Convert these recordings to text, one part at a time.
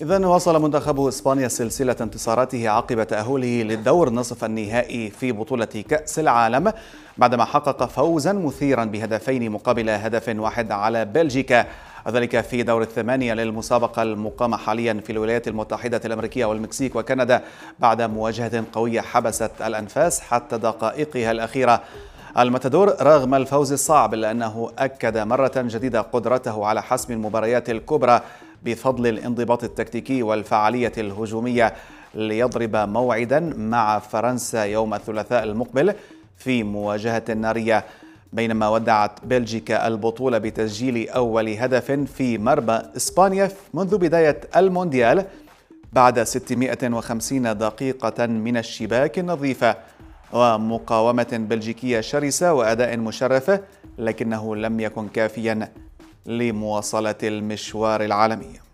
إذن واصل منتخب إسبانيا سلسلة انتصاراته عقب تأهله للدور نصف النهائي في بطولة كأس العالم بعدما حقق فوزا مثيرا بهدفين مقابل هدف واحد على بلجيكا، وذلك في دور الثمانية للمسابقة المقامة حاليا في الولايات المتحدة الأمريكية والمكسيك وكندا بعد مواجهة قوية حبست الأنفاس حتى دقائقها الأخيرة. الماتادور رغم الفوز الصعب إلا أنه أكد مرة جديدة قدرته على حسم المباريات الكبرى بفضل الانضباط التكتيكي والفعالية الهجومية ليضرب موعدا مع فرنسا يوم الثلاثاء المقبل في مواجهة نارية، بينما ودعت بلجيكا البطولة بتسجيل أول هدف في مرمى إسبانيا منذ بداية المونديال بعد 650 دقيقة من الشباك النظيفة ومقاومة بلجيكية شرسة وأداء مشرف، لكنه لم يكن كافيا لمواصلة المشوار العالمي.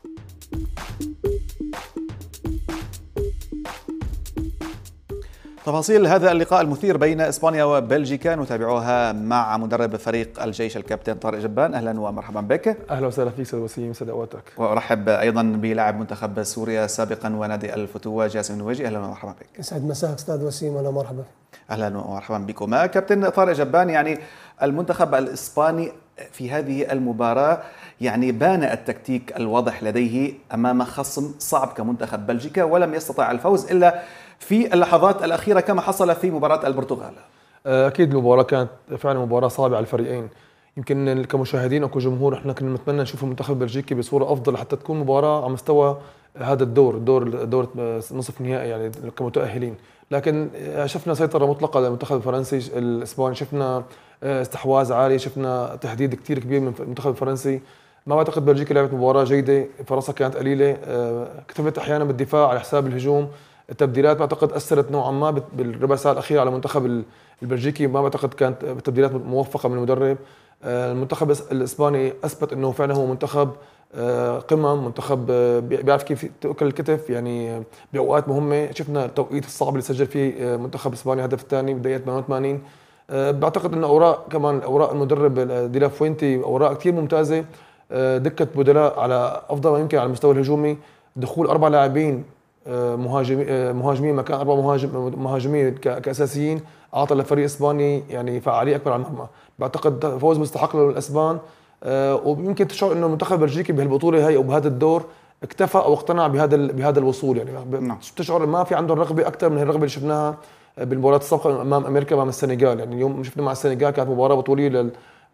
تفاصيل هذا اللقاء المثير بين إسبانيا وبلجيكا نتابعها مع مدرب فريق الجيش الكابتن طارق جبان. أهلا ومرحبا بك. أهلا وسهلا فيك سيد وسيم، سيد أوقاتك. وأرحب أيضا بلاعب منتخب سوريا سابقا ونادي الفتوة جاسم نويجي. أهلا ومرحبا بك. يسعد مساك أستاذ وسيم. أهلا ومرحبا. أهلا ومرحبا بكما. كابتن طارق جبان، يعني المنتخب الإسباني في هذه المباراة يعني بان التكتيك الواضح لديه أمام خصم صعب كمنتخب بلجيكا ولم يستطع الفوز إلا في اللحظات الأخيرة كما حصل في مباراة البرتغال. أكيد المباراة كانت فعلا مباراة صعبة على الفريقين. يمكن كمشاهدين أو كجمهور احنا كنا نتمنى نشوف المنتخب البلجيكي بصورة أفضل حتى تكون مباراة على مستوى هذا دور نصف نهائي يعني كمتأهلين، لكن شفنا سيطرة مطلقة للمنتخب الفرنسي الإسباني، شفنا استحواذ عالي، شفنا تهديد كثير كبير من المنتخب الفرنسي. ما بعتقد بلجيكا لعبت مباراة جيدة، فرصها كانت قليلة، اكتفت أحيانا بالدفاع على حساب الهجوم. التبديلات بعتقد أثرت نوعا ما بالربع ساعة الأخيرة على المنتخب البلجيكي، ما بعتقد كانت تبديلات موفقة من المدرب. المنتخب الإسباني أثبت أنه فعلا هو منتخب قمم، منتخب بيعرف كيف تأكل الكتف يعني بأوقات مهمة. شفنا التوقيت الصعب اللي سجل فيه منتخب إسبانيا الهدف الثاني بداية 88. بعتقد أن أوراق المدرب دي لا فوينتي أوراق كثير ممتازة. دكة بدلاء على أفضل ما يمكن على المستوى الهجومي، دخول 4 لاعبين مهاجمين مكان 4 مهاجمين كأساسيين أعطى للفريق الإسباني يعني فعالية أكبر على المرمى. بعتقد فوز مستحق للأسبان، ويمكن تشعر إنه المنتخب البلجيكي بهالبطولة هاي أو بهذا الدور اكتفى أو اقتنع بهذا الوصول، يعني تشعر ما في عندهم رغبة أكثر من الرغبة اللي شفناها بالمباراة السابقة أمام أمريكا أمام السنغال. يعني اليوم شفنا مع السنغال كانت مباراة بطولية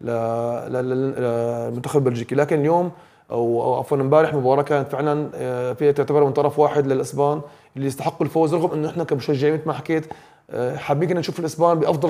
للمنتخب البلجيكي، لكن اليوم او عفوا امبارح مباراه كانت فعلا فيها تعتبر من طرف واحد للاسبان اللي يستحقوا الفوز، رغم انه احنا كمشجعين مثل ما حكيت حابين نشوف الاسبان بافضل